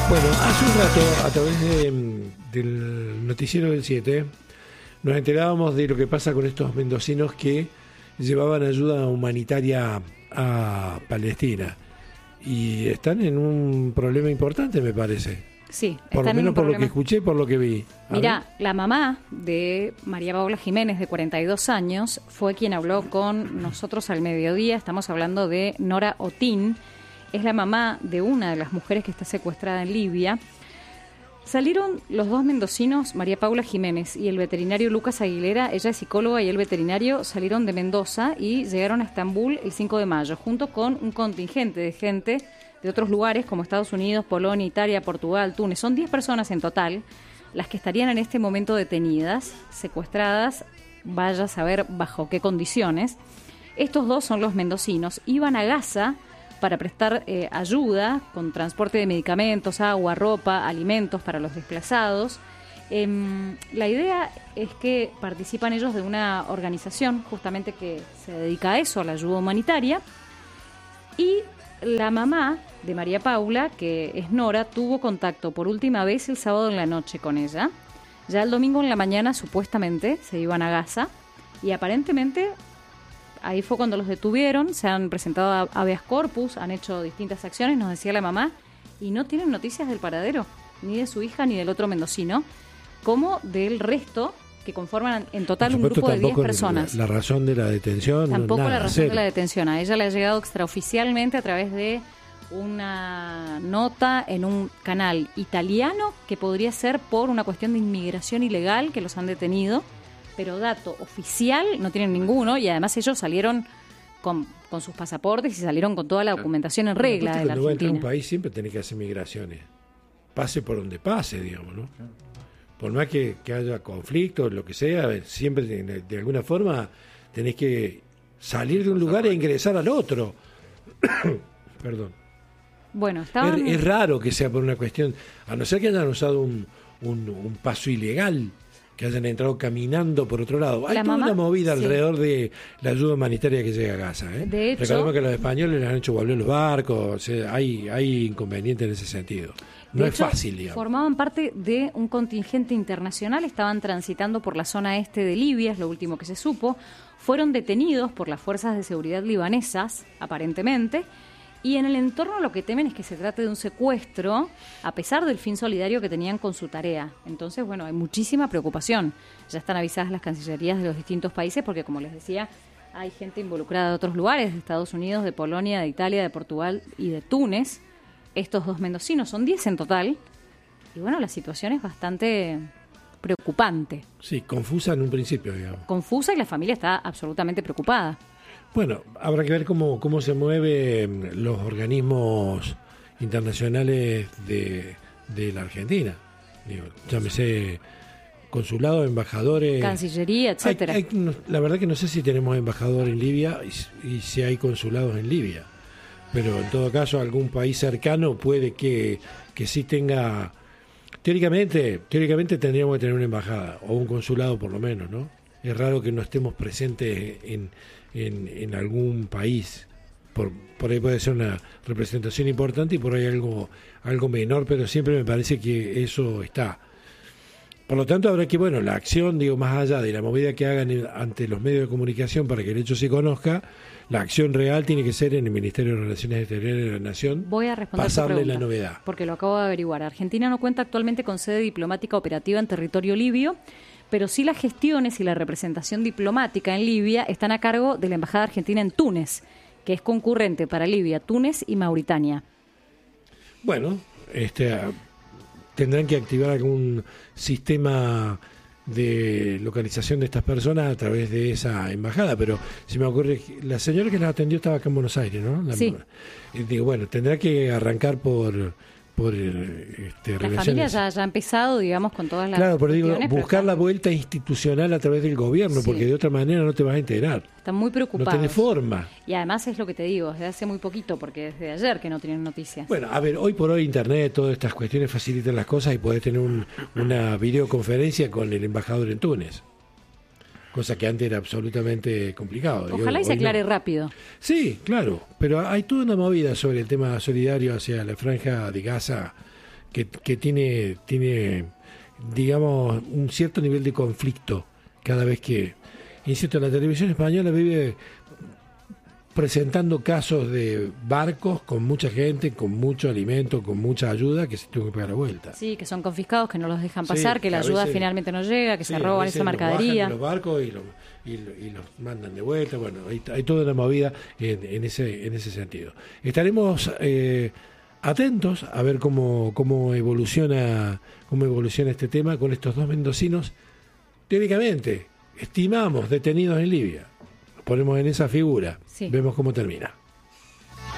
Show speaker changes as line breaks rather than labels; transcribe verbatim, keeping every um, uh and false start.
Bueno, hace un rato, a través de, del noticiero del siete, nos enterábamos de lo que pasa con estos mendocinos que llevaban ayuda humanitaria a Palestina. Y están en un problema importante, me parece.
Sí,
por lo menos por lo que escuché y por lo que vi.
Mira, la mamá de María Paula Jiménez, de cuarenta y dos años, fue quien habló con nosotros al mediodía. Estamos hablando de Nora Otín. Es la mamá de una de las mujeres que está secuestrada en Libia. Salieron los dos mendocinos, María Paula Jiménez y el veterinario Lucas Aguilera. Ella es psicóloga y el veterinario salieron de Mendoza y llegaron a Estambul el cinco de mayo, junto con un contingente de gente de otros lugares como Estados Unidos, Polonia, Italia, Portugal, Túnez. Son diez personas en total las que estarían en este momento detenidas, secuestradas, vaya a saber bajo qué condiciones. Estos dos son los mendocinos. Iban a Gaza para prestar eh, ayuda con transporte de medicamentos, agua, ropa, alimentos para los desplazados. Eh, la idea es que participan ellos de una organización justamente que se dedica a eso, a la ayuda humanitaria. Y la mamá de María Paula, que es Nora, tuvo contacto por última vez el sábado en la noche con ella. Ya el domingo en la mañana supuestamente se iban a Gaza y aparentemente ahí fue cuando los detuvieron, se han presentado habeas corpus, han hecho distintas acciones, nos decía la mamá, y no tienen noticias del paradero, ni de su hija ni del otro mendocino, como del resto que conforman en total un grupo de diez personas.
La, la razón de la detención.
Tampoco
nada,
la razón
cero.
de la detención. A ella le ha llegado extraoficialmente a través de una nota en un canal italiano que podría ser por una cuestión de inmigración ilegal que los han detenido, pero dato oficial no tienen ninguno y además ellos salieron con, con sus pasaportes y salieron con toda la documentación en regla de la
Argentina. Cuando va a entrar a un
Argentina.
país siempre tenés que hacer migraciones, pase por donde pase, digamos, ¿no? Por más que, que haya conflictos, lo que sea, siempre de, de alguna forma tenés que salir de un lugar e ingresar al otro. Perdón.
Bueno, estaban...
Es, es raro que sea por una cuestión, a no ser que hayan usado un, un, un paso ilegal, que hayan entrado caminando por otro lado. Hay
La
toda
mamá,
una movida
sí.
alrededor de la ayuda humanitaria que llega a Gaza. ¿eh?
De hecho,
recordemos que los españoles les han hecho volver los barcos, o sea, hay, hay inconvenientes en ese sentido. No
de
es
hecho,
fácil, digamos.
Formaban parte de un contingente internacional, estaban transitando por la zona este de Libia, es lo último que se supo. Fueron detenidos por las fuerzas de seguridad libanesas, aparentemente, y en el entorno lo que temen es que se trate de un secuestro, a pesar del fin solidario que tenían con su tarea. Entonces, bueno, hay muchísima preocupación. Ya están avisadas las cancillerías de los distintos países, porque como les decía, hay gente involucrada de otros lugares, de Estados Unidos, de Polonia, de Italia, de Portugal y de Túnez. Estos dos mendocinos, son diez en total, y bueno, la situación es bastante preocupante.
Sí, confusa en un principio, digamos.
Confusa y la familia está absolutamente preocupada.
Bueno, habrá que ver cómo, cómo se mueven los organismos internacionales de, de la Argentina. Digo, llámese consulado, embajadores...
Cancillería, etcétera.
Hay, hay, la verdad que no sé si tenemos embajador en Libia y, y si hay consulados en Libia. Pero en todo caso algún país cercano puede que, que sí tenga, teóricamente, teóricamente tendríamos que tener una embajada o un consulado por lo menos, ¿no? Es raro que no estemos presentes en, en, en algún país, por, por ahí puede ser una representación importante y por ahí algo, algo menor, pero siempre me parece que eso está. Por lo tanto habrá que, bueno, la acción, digo, más allá de la movida que hagan ante los medios de comunicación para que el hecho se conozca, la acción real tiene que ser en el Ministerio de Relaciones Exteriores de la Nación.
Voy a responder
pasarle
tu pregunta,
la novedad.
porque lo acabo de averiguar. Argentina no cuenta actualmente con sede diplomática operativa en territorio libio, pero sí las gestiones y la representación diplomática en Libia están a cargo de la Embajada Argentina en Túnez, que es concurrente para Libia, Túnez y Mauritania.
Bueno, este... tendrán que activar algún sistema de localización de estas personas a través de esa embajada, pero si me ocurre, la señora que las atendió estaba acá en Buenos Aires, ¿no? La,
sí.
Digo, bueno, tendrá que arrancar por... por este,
la
relaciones.
familia ya, ya ha empezado, digamos, con todas las
claro, pero digo, buscar
pero
la vuelta institucional a través del gobierno,
sí.
porque de otra manera no te vas a enterar.
Están muy preocupados.
No tenés forma.
Y además es lo que te digo, desde hace muy poquito, porque desde ayer que no tienen noticias.
Bueno, a ver, hoy por hoy Internet, todas estas cuestiones facilitan las cosas y podés tener un, una videoconferencia con el embajador en Túnez. Cosa que antes era absolutamente complicado.
Ojalá
hoy,
y se aclare
no.
rápido.
Sí, claro, pero hay toda una movida sobre el tema solidario hacia la franja de Gaza que, que tiene, tiene, digamos, un cierto nivel de conflicto cada vez que, insisto, la televisión española vive presentando casos de barcos con mucha gente, con mucho alimento, con mucha ayuda, que se tuvo que pegar la vuelta.
Sí, que son confiscados, que no los dejan pasar,
Sí,
que la
a
ayuda
veces-
finalmente no llega, que
Sí,
se
a
roban
veces
esa
los bajan
mercadería.
de los barcos y, lo- y, lo- y los mandan de vuelta. Bueno, hay, hay toda una movida en, en ese en ese sentido. Estaremos eh, atentos a ver cómo cómo evoluciona cómo evoluciona este tema con estos dos mendocinos. Teóricamente, estimamos detenidos en Libia. Nos ponemos en esa figura.
Sí.
Vemos cómo termina.